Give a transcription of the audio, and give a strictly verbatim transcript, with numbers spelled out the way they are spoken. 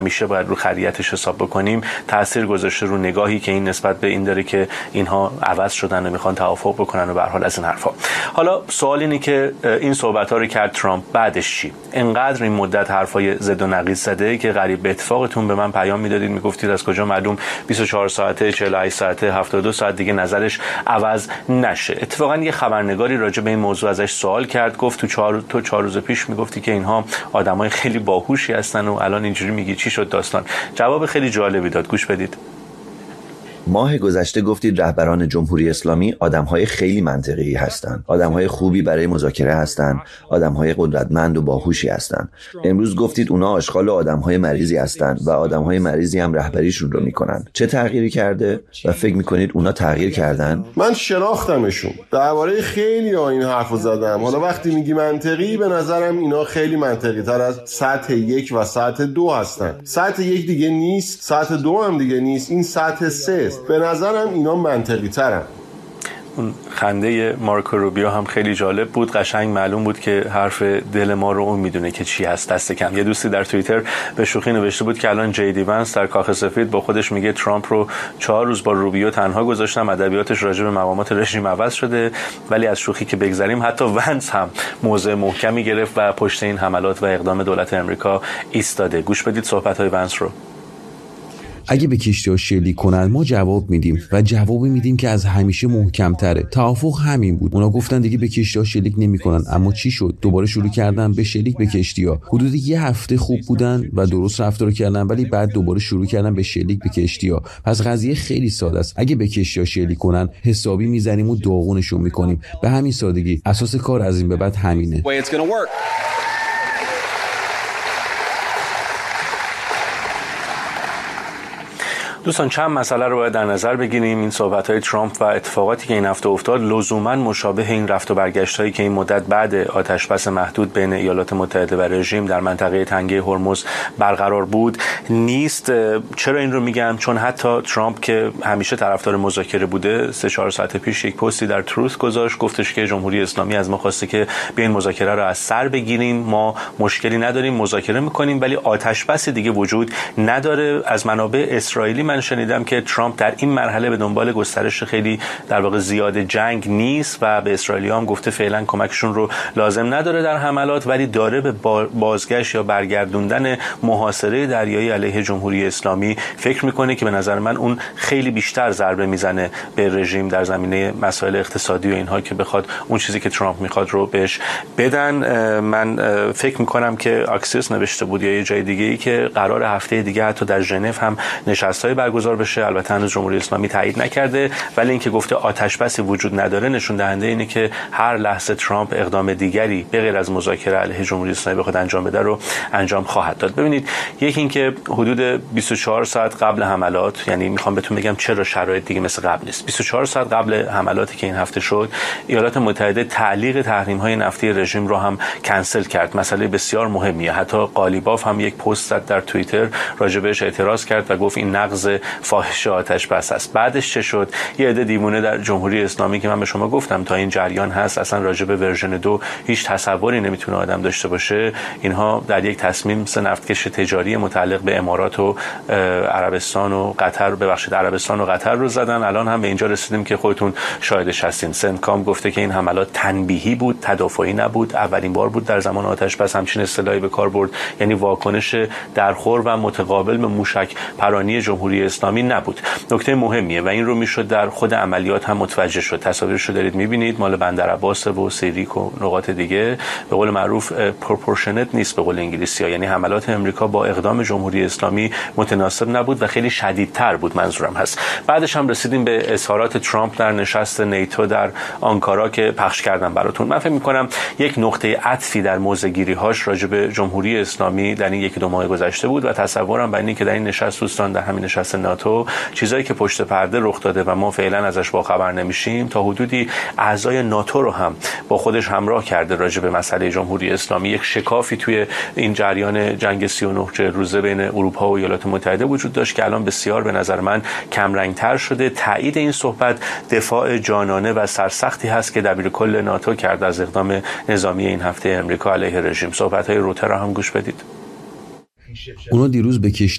میشه باید رو خریتش حساب بکنیم، تاثیر گذاشته رو نگاهی که این نسبت به این داره که اینها عوض شدن و میخوان توافق بکنن و به هر حال از این حرفا. حالا سوال اینه که این صحبت‌ها رو کرد ترامپ، بعدش چی؟ انقدر این مدت حرفای ضد و نقیض زده که قریب به اتفاقتون به من پیام میدادید میگفتید از کجا معلوم بیست و چهار ساعته، چهل و هشت ساعته، هفتاد و دو ساعت دیگه نظرش عوض نشه. اتفاقا یه خبرنگاری راجع به این موضوع ازش سوال کرد، گفت تو چهار تو چهار روز پیش میگفتی که اینها آدمای خیلی باهوشی هستن و الان اینجوری میگی، چی شد داستان؟ جواب خیلی جالبی داد، گوش بدید. ماه گذشته گفتید رهبران جمهوری اسلامی آدم‌های خیلی منطقی هستند، آدم‌های خوبی برای مذاکره هستند، آدم‌های قدرتمند و باهوشی هستند. امروز گفتید اونا آشغال و آدم‌های مریضی هستند و آدم‌های مریضی هم رهبریشون رو میکنن. چه تغییری کرده و فکر میکنید اونا تغییر کردن؟ من شناختمشون، درباره خیلی ها این حرفو زدم. حالا وقتی میگی منطقی، به نظرم اینا خیلی منطقی تر از سطح یک و سطح دو هستن. سطح یک دیگه نیست، سطح دو هم دیگه نیست، این سطح سه. به نظرم اینا منطقی ترن. اون خنده مارکو روبیو هم خیلی جالب بود، قشنگ معلوم بود که حرف دل ما رو اون میدونه که چی هست. دست کم یه دوستی در توییتر به شوخی نوشته بود که الان جی دی ونس در کاخ سفید با خودش میگه ترامپ رو چهار روز با روبیو تنها گذاشتم، ادبیاتش راجع به مقامات رژیم عوض شده. ولی از شوخی که بگذریم، حتی ونس هم موضع محکمی گرفت و پشت این حملات و اقدام دولت آمریکا ایستاده. گوش بدید صحبت‌های ونس رو. اگه به کشتی‌ها شلیک کنن ما جواب میدیم و جوابی میدیم که از همیشه محکم‌تره. توافق همین بود. اونا گفتن دیگه به کشتی‌ها شلیک نمی‌کنن، اما چی شد؟ دوباره شروع کردن به شلیک به کشتی‌ها. حدود یه هفته خوب بودن و درست رفتار کردن، ولی بعد دوباره شروع کردن به شلیک به کشتی‌ها. پس قضیه خیلی ساده است. اگه به کشتی‌ها شلیک کنن حسابی میزنیم و داغونشون می‌کنیم. به همین سادگی. اساس کار از این به بعد همینه. دوستان چند مسئله رو باید در نظر بگیریم. این صحبت‌های ترامپ و اتفاقاتی که این هفته افتاد لزوماً مشابه این رفت و برگشت‌هایی که این مدت بعد آتش‌بس محدود بین ایالات متحده و رژیم در منطقه تنگه هرمز برقرار بود نیست. چرا این رو میگم؟ چون حتی ترامپ که همیشه طرفدار مذاکره بوده، سه چهار ساعت پیش یک پستی در تروث گذاشت، گفتش که جمهوری اسلامی از ما خواسته که بیاین مذاکره رو از سر بگیریم، ما مشکلی نداریم، مذاکره می‌کنیم، ولی آتش‌بس دیگه وجود نداره. از منابع اسرائیلی من شنیدم که ترامپ در این مرحله به دنبال گسترش خیلی در واقع زیاد جنگ نیست و به اسرائیلی‌ها هم گفته فعلا کمکشون رو لازم نداره در حملات، ولی داره به بازگشت یا برگردوندن محاصره دریایی علیه جمهوری اسلامی فکر میکنه که به نظر من اون خیلی بیشتر ضربه میزنه به رژیم در زمینه مسائل اقتصادی و اینها که بخواد اون چیزی که ترامپ میخواد رو بهش بدن. من فکر میکنم که آکسیوس نوشته بود یا یه جای دیگه‌ای که قرار هفته دیگه حتی در ژنو هم نشست‌های برگزار بشه. البته هنوز جمهوری اسلامی تایید نکرده، ولی اینکه گفته آتش‌بسی وجود نداره نشون دهنده اینه که هر لحظه ترامپ اقدام دیگری به غیر از مذاکره علیه جمهوری اسلامی بخواد انجام بده رو انجام خواهد داد. ببینید، یکی اینکه حدود بیست و چهار ساعت قبل حملات، یعنی میخوام بهتون بگم چرا شرایط دیگه مثل قبل نیست. بیست و چهار ساعت قبل حملاتی که این هفته شد، ایالات متحده تعلیق تحریم‌های نفتی رژیم رو هم کنسل کرد. مسئله بسیار مهمیه. حتی قالیباف هم یک پست زد در توییتر راجع بهش اعتراض کرد و گفت این نقض فاحش آتش بس است. بعدش چه شد؟ یه عده دیوونه در جمهوری اسلامی که من به شما گفتم تا این جریان هست اصلا راجع به ورژن دو هیچ تصوری نمیتونه آدم داشته باشه، اینها در یک تصمیم سه نفتکش تجاری متعلق به امارات و عربستان و قطر ببخشید عربستان و قطر رو زدن. الان هم به اینجا رسیدیم که خودتون شاهدش هستین. سنتکام گفته که این حملات تنبیهی بود، تدافعی نبود. اولین بار بود در زمان آتش بس همچین اصطلاحی به کار برد، یعنی واکنش درخور و متقابل به موشک پرانی جمهوری اسلامی نبود. نکته مهمیه و این رو میشد در خود عملیات هم متوجه شد. تصاویرش رو دارید میبینید، مال بندر عباس و سیریک و نقاط دیگه. به قول معروف پروپورشنت نیست به قول انگلیسی‌ها، یعنی حملات امریکا با اقدام جمهوری اسلامی متناسب نبود و خیلی شدیدتر بود، منظورم هست. بعدش هم رسیدیم به اظهارات ترامپ در نشست نیتو در آنکارا که پخش کردم براتون. من فکر می‌کنم یک نقطه عطفی در موضع‌گیری‌هاش راجع به جمهوری اسلامی در این یک دو ماه گذشته بود و تصورم بر اینه که در این نشست دوستان، در همین نشست ناتو، چیزایی که پشت پرده رخ داده و ما فعلا ازش با خبر نمیشیم، تا حدودی اعضای ناتو رو هم با خودش همراه کرده راجع به مسئله جمهوری اسلامی. یک شکافی توی این جریان جنگ سی و نه روزه بین اروپا و ایالات متحده وجود داشت که الان بسیار به نظر من کم رنگ‌تر شده. تایید این صحبت دفاع جانانه و سرسختی هست که دبیرکل ناتو کرد از اقدام نظامی این هفته امریکا علیه رژیم. صحبت‌های روتر رو هم گوش بدید. اونا دیروز به کشتی